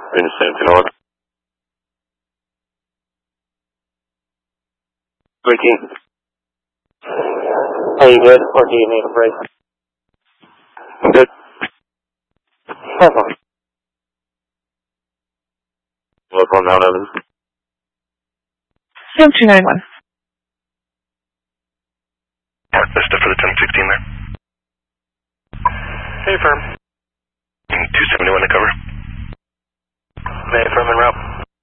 Understand, can I work? 13. Are you good, or do you need a break? I'm good. Perfect. Look on Mount Evans. Sam 291. Park Vista for the 1016 there. Hey, firm. 271 to cover. Hey, firm en route.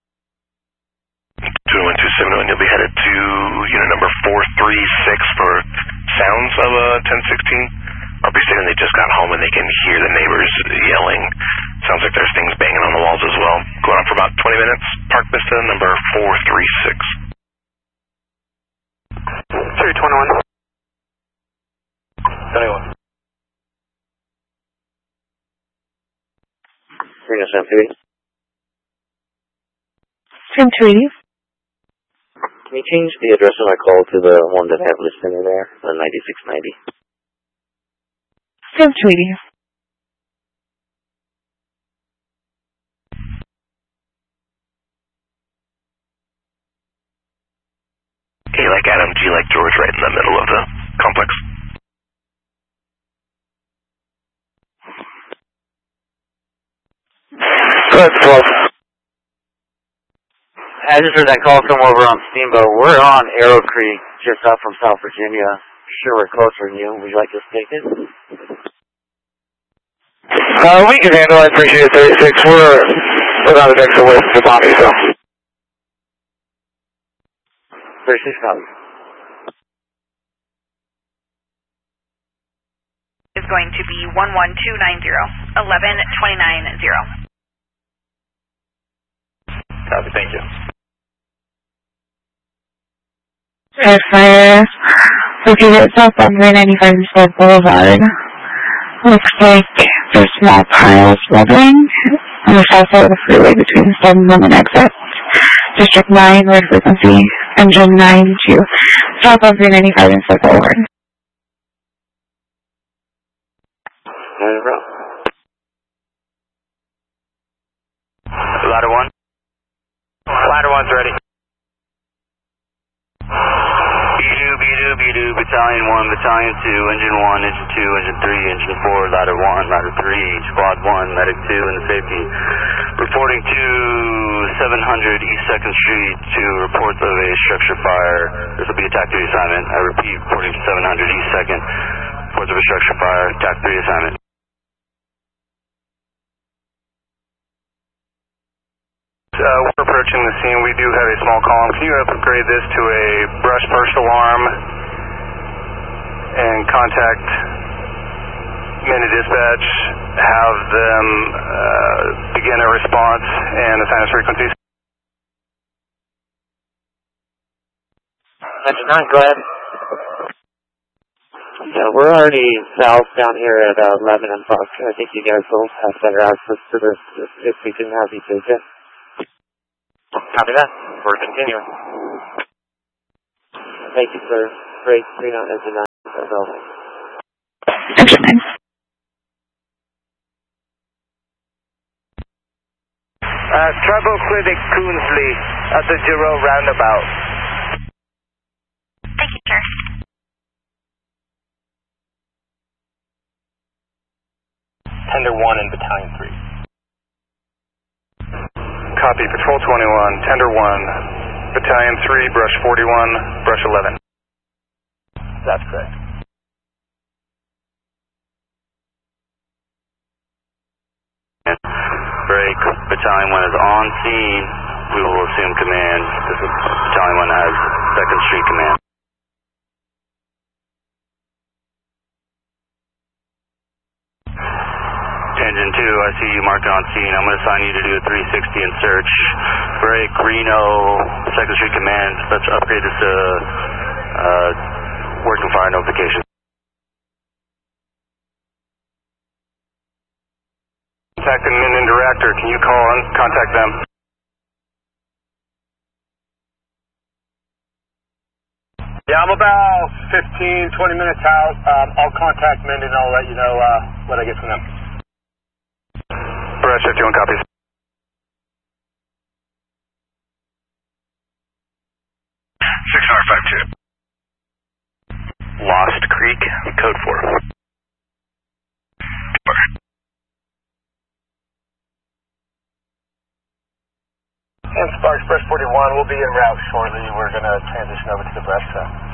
271, you'll be headed to unit number 436 for sounds of 1016. RP stating they just got home and they can hear the neighbors yelling. Sounds like there's things banging on the walls as well. Going on for about 20 minutes. Park Vista number 436. 321. 21. Bring us up, please. Sam 280. Can you change the address of my call to the one that I have listed in there, the 9690? Sam 280. A like Adam, G like George, right in the middle of the complex. Good, 12. I just heard that call come over on Steamboat. We're on Arrow Creek, just up from South Virginia. Sure, we're closer than you. Would you like us to take it? We can handle it. I appreciate it. 36. We're on the next away from Bobby, so. 36 copy. Is going to be 11290, 112990. Copy, thank you. Fire. Located at South on 395 East Boulevard. Looks like there's small piles weathering on the south side of the freeway between 7 and exit. District 9, road frequency, engine 92. South on 395 East Boulevard. Ladder 1. Ladder 1's ready. B2, Battalion 1, Battalion 2, Engine 1, Engine 2, Engine 3, Engine 4, Ladder 1, Ladder 3, Squad 1, Medic 2, and safety. Reporting to 700 East 2nd Street to reports of a structure fire. This will be a TAC 3 assignment. I repeat, reporting to 700 East 2nd. Reports of a structure fire, TAC 3 assignment. We're approaching the scene. We do have a small column. Can you upgrade this to a brush burst alarm and contact Minute Dispatch, have them begin a response and assign us frequencies? Engine 9, go ahead. Yeah, we're already south down here at 11 and Fox. I think you guys will have better access to this if we can have you take it. Copy that. We're continuing. Thank you, sir. Break 3 on engine 9. That's all. Engine 9. Trouble Clinic Coonsley at the Giro roundabout. Thank you, sir. Tender 1 and Battalion 3. Copy, Patrol 21, Tender 1, Battalion 3, Brush 41, Brush 11. That's correct. Break, Battalion 1 is on scene. We will assume command. This is Battalion 1 has 2nd Street command. Engine 2, I see you marked on scene. I'm going to assign you to do a 360 and search. Break, Reno, 2nd Street command. Let's upgrade this to working fire notification. Contact the Minden Director. Can you call and contact them? Yeah, I'm about 15, 20 minutes out. I'll contact Minden and I'll let you know what I get from them. Brush 51 copies. 6R52. Lost Creek, code 4. And Spark Express 41, we'll be en route shortly. We're going to transition over to the breast.